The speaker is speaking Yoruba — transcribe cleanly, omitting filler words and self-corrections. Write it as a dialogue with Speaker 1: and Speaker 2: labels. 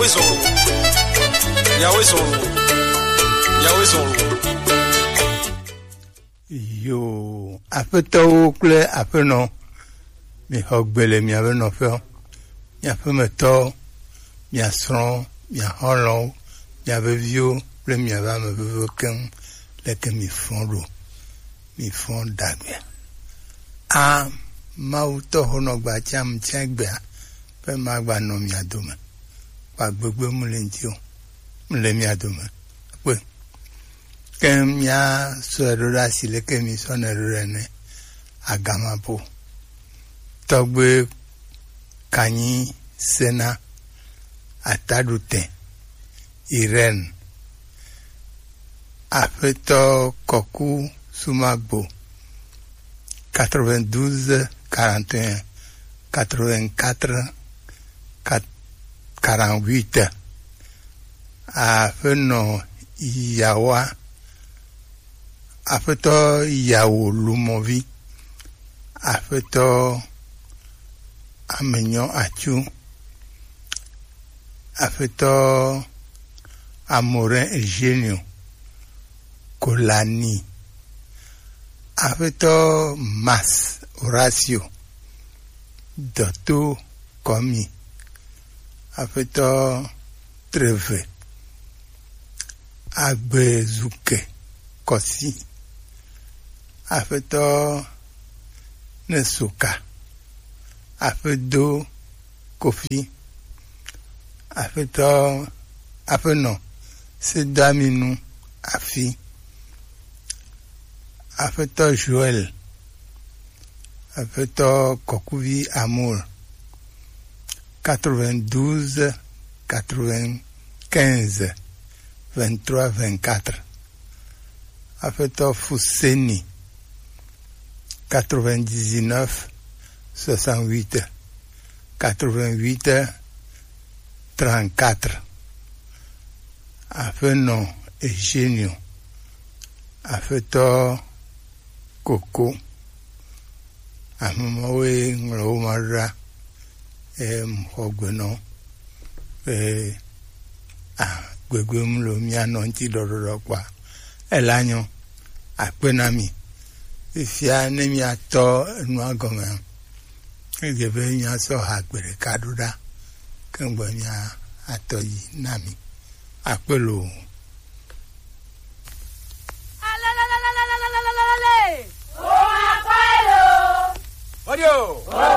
Speaker 1: Yo, afeto kle afeno mi hogbele mi ave no fe mi afe meto mi asron mi holon mi ave vio le mi ave me veken le ke mi fondo mi fond dagbe a mauto hono gba cham chegbe pe ma gba no mi adome pa gbogbo mu le nti o le mi adome pe kem ya suerura sile ke mi sonerure ne agamapo togbe kanyi sena atadute iren afeto koku sumagbo 92 41 84 48 afeno yawa afeto yawo lumovi afeto amenyo achu afeto amore genio colani afeto mas Horacio Dotto Komi afeto Treve Agbezuke Kosi afeto Nesuka afedo Kofi afeto afeno Sedaminu Afi afeto Joël afeto Kokuvi Amour 92 95 23 24 afeto Fuseni 99 68 88 34 afeno Eugenio afeto Coco amawe nglo mara hogweno gbegbe mlo mi ano nti dororo kwa elanyo apenami ifia ne mi ato nu agoma egebe nya so ha gbere kaduda kengbo nya ato yi nami apelo
Speaker 2: Audio!